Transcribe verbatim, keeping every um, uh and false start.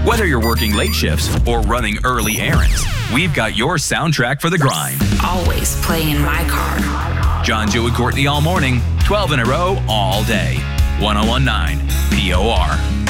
Whether you're working late shifts or running early errands, we've got your soundtrack for the grind. Always play in my car. John, Joe, and Courtney all morning, twelve in a row, all day. one oh one point nine P O R.